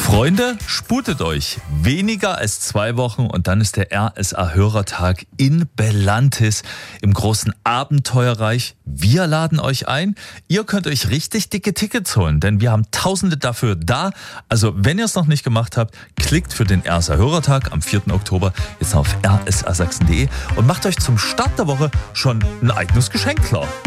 Freunde, sputet euch. Weniger als 2 Wochen und dann ist der RSA-Hörertag in Bellantis im großen Abenteuerreich. Wir laden euch ein. Ihr könnt euch richtig dicke Tickets holen, denn wir haben Tausende dafür da. Also wenn ihr es noch nicht gemacht habt, klickt für den RSA-Hörertag am 4. Oktober jetzt auf rsasachsen.de und macht euch zum Start der Woche schon ein eigenes Geschenk klar.